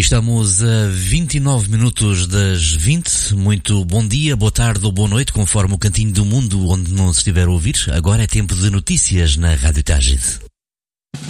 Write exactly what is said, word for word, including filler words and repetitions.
Estamos a vinte e nove minutos das vinte. Muito bom dia, boa tarde ou boa noite, conforme o cantinho do mundo onde não se estiver a ouvir. Agora é tempo de notícias na Rádio Tágide.